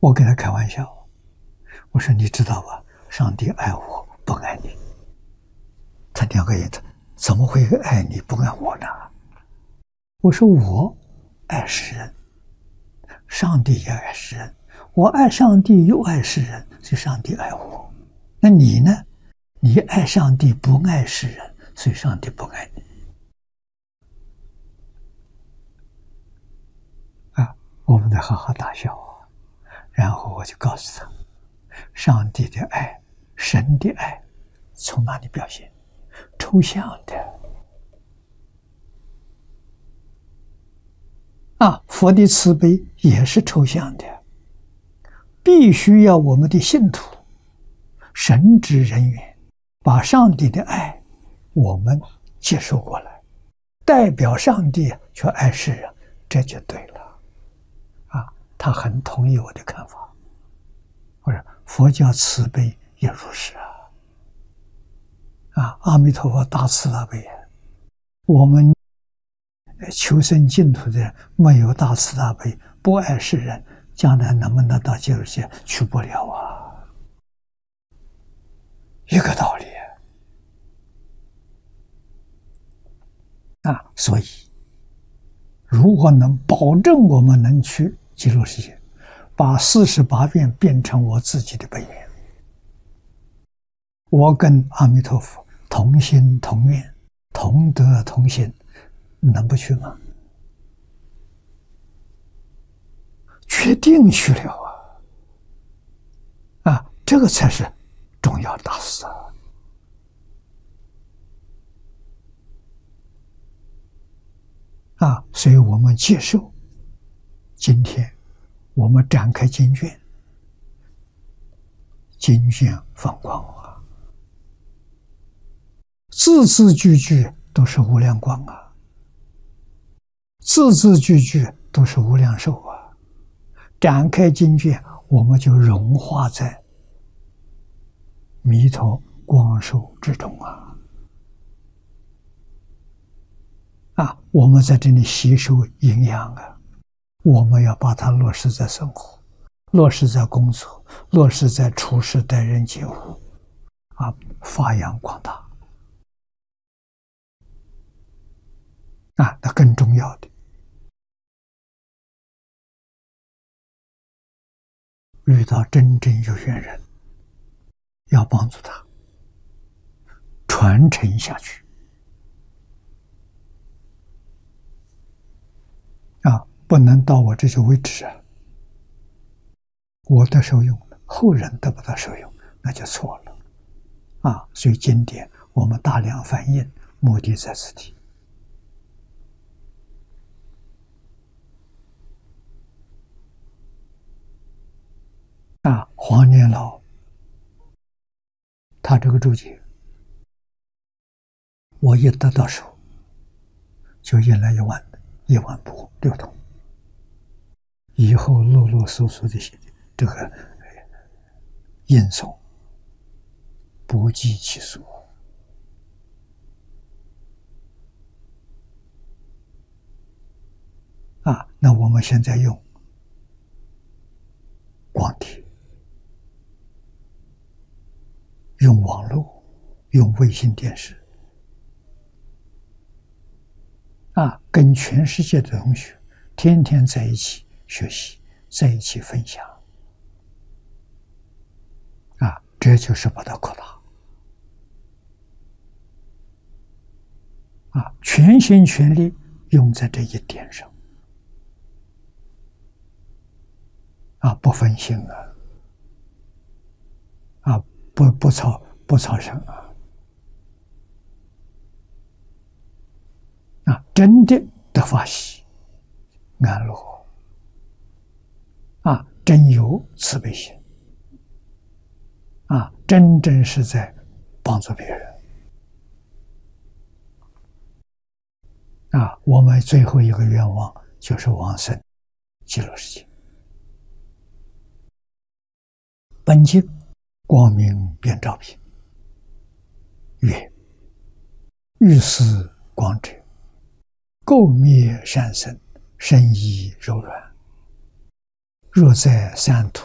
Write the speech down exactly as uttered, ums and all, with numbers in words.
我跟他开玩笑，我说你知道吧，上帝爱我不爱你。他两个人他怎么会爱你不爱我呢？我说我爱世人，上帝也爱世人，我爱上帝又爱世人，所以上帝爱我。那你呢？你爱上帝不爱世人，所以上帝不爱你。啊，我们在哈哈大笑啊。然后我就告诉他，上帝的爱，神的爱从哪里表现？抽象的啊，佛的慈悲也是抽象的，必须要我们的信徒、神职人员把上帝的爱我们接受过来，代表上帝去爱世人，这就对了啊。他很同意我的看法，或者佛教慈悲也如是啊。啊，阿弥陀佛大慈大悲，我们求生净土的人没有大慈大悲，不爱世人，将来能不能到极乐世界？去不了啊，一个道理啊。所以，如果能保证我们能去极乐世界，把四十八愿变成我自己的本愿，我跟阿弥陀佛同心同愿，同德同心，能不去吗？决定去了啊！啊，这个才是重要大事啊！啊，所以我们接受，今天我们展开经卷，经卷放光啊，字字句句都是无量光啊，字字句句都是无量寿啊。展开经卷，我们就融化在弥陀光寿之中啊！啊，我们在这里吸收营养啊，我们要把它落实在生活，落实在工作，落实在处事待人接物啊，发扬光大啊！那更重要的，遇到真正有缘人，要帮助他传承下去啊，不能到我这就为止啊，我得受用，后人得不到受用，那就错了啊。所以经典我们大量翻译，目的在此地啊。黄念老他这个注解，我一得到手就印了一万一万部六通，以后陆陆续续的这个印诵不计其数啊。那我们现在用光碟，用网络，用卫星电视啊，跟全世界的同学天天在一起学习，在一起分享啊，这就是把它扩大啊，全心全力用在这一点上啊，不分心啊，啊，不不操不操神啊。啊，真的得法喜安乐啊，真有慈悲心啊，真正是在帮助别人啊。我们最后一个愿望就是往生极乐世界。本经光明遍照品曰：欲思光者，垢灭善生，身意柔软。若在三途